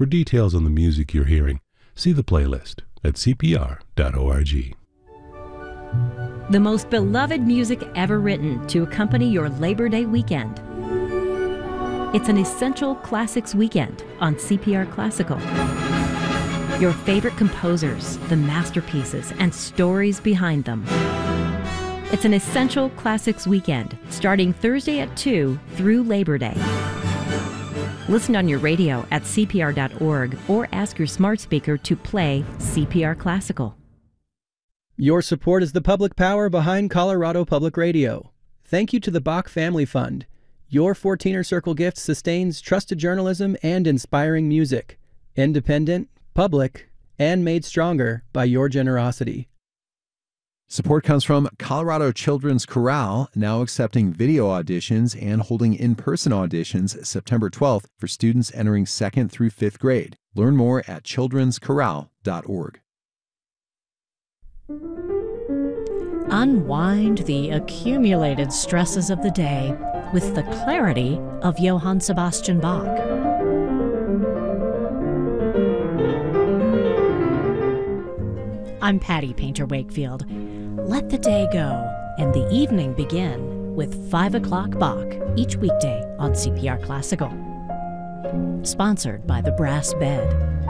For details on the music you're hearing, see the playlist at cpr.org. The most beloved music ever written to accompany your Labor Day weekend. It's an essential classics weekend on CPR Classical. Your favorite composers, the masterpieces, and stories behind them. It's an essential classics weekend starting Thursday at 2 through Labor Day. Listen on your radio at CPR.org or ask your smart speaker to play CPR Classical. Your support is the public power behind Colorado Public Radio. Thank you to the Bach Family Fund. Your 14er Circle gift sustains trusted journalism and inspiring music. Independent, public, and made stronger by your generosity. Support comes from Colorado Children's Chorale, now accepting video auditions and holding in-person auditions September 12th for students entering 2nd through 5th grade. Learn more at children'schorale.org. Unwind the accumulated stresses of the day with the clarity of Johann Sebastian Bach. I'm Patty Painter Wakefield. Let the day go and the evening begin with 5 o'clock Bach each weekday on CPR Classical. Sponsored by the Brass Bed.